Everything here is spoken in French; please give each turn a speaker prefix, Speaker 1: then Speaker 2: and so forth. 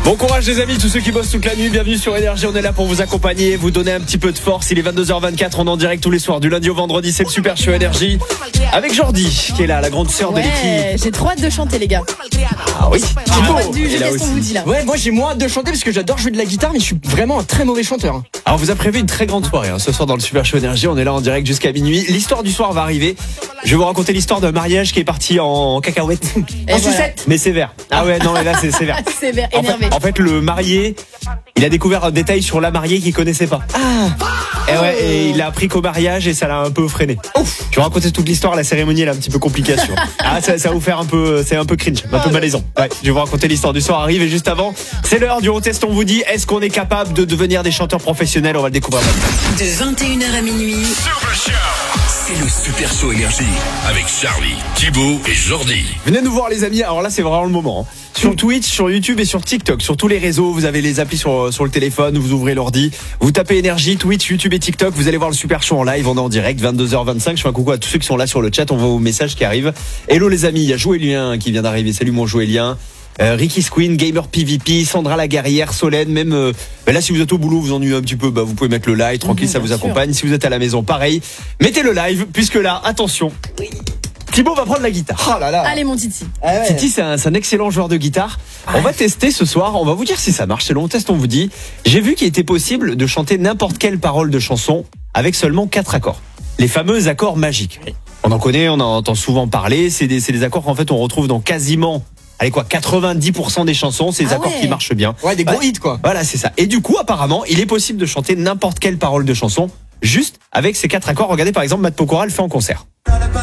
Speaker 1: Bon courage les amis, tous ceux qui bossent toute la nuit, bienvenue sur Énergie, on est là pour vous accompagner, vous donner un petit peu de force. Il est 22h24, on est en direct tous les soirs, du lundi au vendredi, c'est le Super Show Énergie. Avec Jordi, qui est là, la grande sœur de l'équipe.
Speaker 2: J'ai trop hâte de chanter les gars.
Speaker 1: Ah oui,
Speaker 2: Trop hâte du jeu qu'est-ce qu'on vous dit là.
Speaker 3: Ouais, moi j'ai moins hâte de chanter parce que j'adore jouer de la guitare, mais je suis vraiment un très mauvais chanteur.
Speaker 1: Alors on vous a prévu une très grande soirée ce soir dans le Super Show Énergie, on est là en direct jusqu'à minuit. L'histoire du soir va arriver, je vais vous raconter l'histoire d'un mariage qui est parti en cacahuète.
Speaker 2: En sucette.
Speaker 1: Mais sévère. Ah ouais, non mais là c'est sévère.
Speaker 2: Sévère, énervé.
Speaker 1: En fait, le marié, il a découvert un détail sur la mariée qu'il connaissait pas. Et ouais, et il a appris qu'au mariage et ça l'a un peu freiné. Ouf. Je vais raconter toute l'histoire, la cérémonie elle est un petit peu compliquée. Ça va vous faire un peu, c'est un peu cringe, un peu malaisant. Ouais, je vais vous raconter l'histoire du soir arrive et juste avant, c'est l'heure du test. On vous dit, est-ce qu'on est capable de devenir des chanteurs professionnels? On va le découvrir maintenant.
Speaker 4: De 21h à minuit, c'est le Super Show Énergie avec Charlie, Thibaut et Jordi.
Speaker 1: Venez nous voir les amis, alors là c'est vraiment le moment. Sur Twitch, sur YouTube et sur TikTok, sur tous les réseaux, vous avez les applis sur le téléphone, vous ouvrez l'ordi, vous tapez Énergie, Twitch, YouTube et TikTok, vous allez voir le Super Show en live, on est en direct, 22h25, je fais un coucou à tous ceux qui sont là sur le chat, on voit vos messages qui arrivent. Hello les amis, il y a Joëlien qui vient d'arriver, salut mon Joëlien. Ricky Squeen, Gamer PVP, Sandra Laguerrière, Solène, même là si vous êtes au boulot, vous ennuyez un petit peu, vous pouvez mettre le live, tranquille, ça vous accompagne. Si vous êtes à la maison, pareil, mettez le live, puisque là, attention, Thibaut va prendre la guitare.
Speaker 3: Oh là là.
Speaker 2: Allez mon Titi.
Speaker 1: Titi c'est un excellent joueur de guitare. On va tester ce soir, on va vous dire si ça marche, c'est long test on vous dit. J'ai vu qu'il était possible de chanter n'importe quelle parole de chanson avec seulement 4 accords. Les fameux accords magiques. On en connaît, on en entend souvent parler, c'est des accords qu'en fait on retrouve dans quasiment 90% des chansons, c'est des accords qui marchent bien.
Speaker 3: Ouais, des gros hits quoi.
Speaker 1: Voilà, c'est ça. Et du coup, apparemment, il est possible de chanter n'importe quelle parole de chanson juste avec ces 4 accords. Regardez par exemple Matt Pokora le fait en concert.